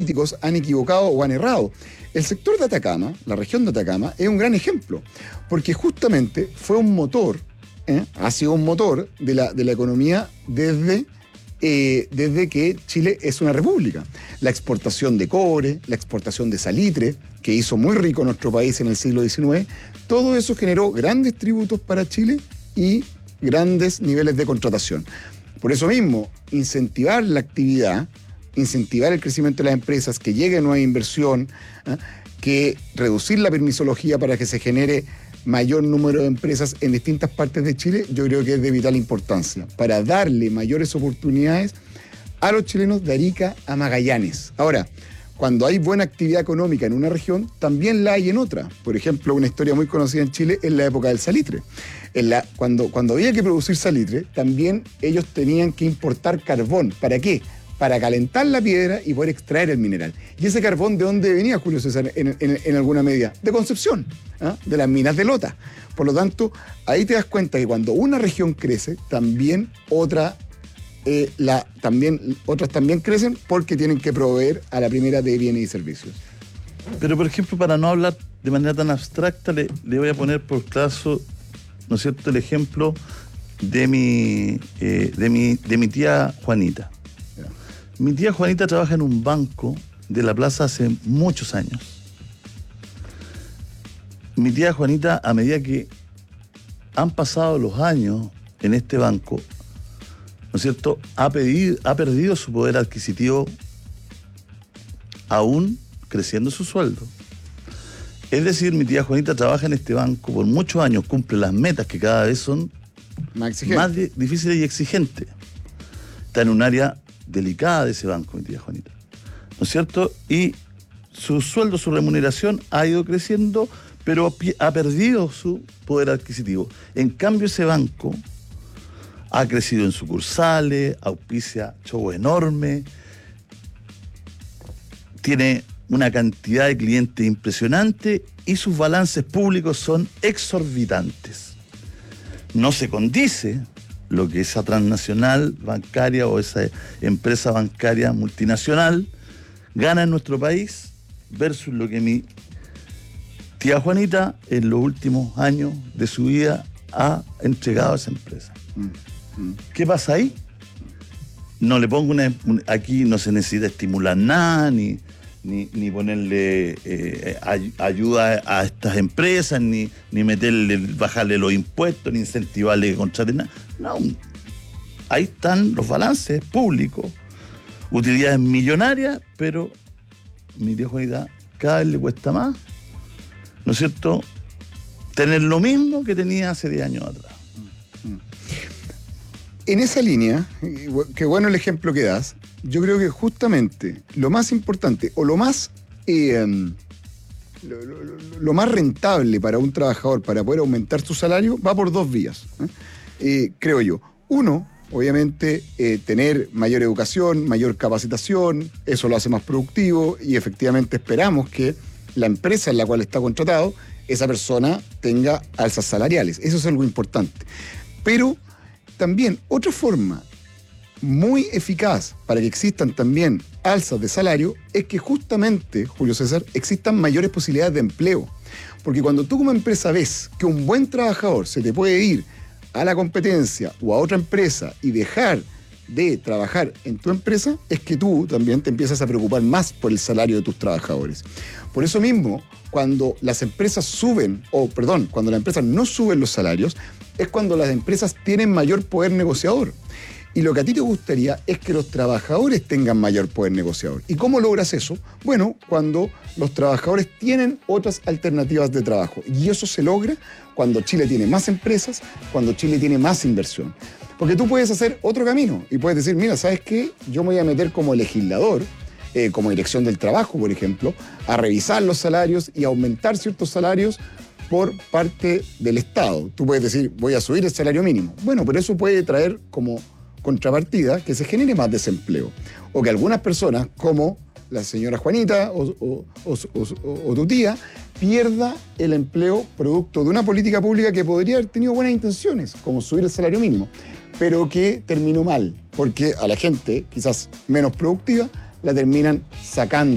políticos han equivocado o han errado. El sector de Atacama, la región de Atacama, es un gran ejemplo, porque justamente fue un motor, ha sido un motor de la economía desde que Chile es una república. La exportación de cobre, la exportación de salitre, que hizo muy rico nuestro país en el siglo XIX, todo eso generó grandes tributos para Chile y grandes niveles de contratación. Por eso mismo, incentivar la actividad, incentivar el crecimiento de las empresas, que llegue nueva inversión, que reducir la permisología para que se genere mayor número de empresas en distintas partes de Chile, yo creo que es de vital importancia para darle mayores oportunidades a los chilenos de Arica a Magallanes. Ahora, cuando hay buena actividad económica en una región, también la hay en otra. Por ejemplo, una historia muy conocida en Chile es la época del salitre. Cuando había que producir salitre, también ellos tenían que importar carbón. ¿Para qué? Para calentar la piedra y poder extraer el mineral. ¿Y ese carbón de dónde venía, Julio César, en alguna medida? De Concepción, de las minas de Lota. Por lo tanto, ahí te das cuenta que cuando una región crece, también otras también crecen porque tienen que proveer a la primera de bienes y servicios. Pero, por ejemplo, para no hablar de manera tan abstracta, le voy a poner por caso, ¿no es cierto?, el ejemplo de mi tía Juanita. Mi tía Juanita trabaja en un banco de la plaza hace muchos años. Mi tía Juanita, a medida que han pasado los años en este banco, ¿no es cierto?, ha perdido su poder adquisitivo, aún creciendo su sueldo. Es decir, mi tía Juanita trabaja en este banco por muchos años, cumple las metas que cada vez son más difíciles y exigentes. Está en un área delicada de ese banco, mi tía Juanita, ¿no es cierto? Y su sueldo, su remuneración ha ido creciendo, pero ha perdido su poder adquisitivo. En cambio, ese banco ha crecido en sucursales, auspicia shows enormes, tiene una cantidad de clientes impresionante y sus balances públicos son exorbitantes. No se condice lo que esa transnacional bancaria o esa empresa bancaria multinacional gana en nuestro país versus lo que mi tía Juanita en los últimos años de su vida ha entregado a esa empresa. ¿Qué pasa ahí? No le pongo aquí no se necesita estimular nada, ni ponerle ayuda a estas empresas, ni bajarle los impuestos, ni incentivarle que contraten nada. No, ahí están los balances públicos, utilidades millonarias, pero mi tía Juanita cada vez le cuesta más, ¿no es cierto?, tener lo mismo que tenía hace 10 años atrás. En esa línea, qué bueno el ejemplo que das, yo creo que justamente lo más importante o lo más rentable para un trabajador para poder aumentar su salario va por dos vías, creo yo. Uno, obviamente, tener mayor educación, mayor capacitación, eso lo hace más productivo y efectivamente esperamos que la empresa en la cual está contratado, esa persona tenga alzas salariales. Eso es algo importante. Pero también otra forma muy eficaz para que existan también alzas de salario es que justamente, Julio César, existan mayores posibilidades de empleo. Porque cuando tú como empresa ves que un buen trabajador se te puede ir a la competencia o a otra empresa y dejar de trabajar en tu empresa, es que tú también te empiezas a preocupar más por el salario de tus trabajadores. Por eso mismo, cuando las empresas cuando las empresas no suben los salarios, es cuando las empresas tienen mayor poder negociador. Y lo que a ti te gustaría es que los trabajadores tengan mayor poder negociador. ¿Y cómo logras eso? Bueno, cuando los trabajadores tienen otras alternativas de trabajo. Y eso se logra cuando Chile tiene más empresas, cuando Chile tiene más inversión. Porque tú puedes hacer otro camino y puedes decir, mira, ¿sabes qué? Yo me voy a meter como legislador, como dirección del trabajo, por ejemplo, a revisar los salarios y aumentar ciertos salarios por parte del Estado. Tú puedes decir, voy a subir el salario mínimo. Bueno, pero eso puede traer como contrapartida que se genere más desempleo. O que algunas personas, como la señora Juanita o tu tía, pierda el empleo producto de una política pública que podría haber tenido buenas intenciones, como subir el salario mínimo, pero que terminó mal, porque a la gente, quizás menos productiva, la terminan sacando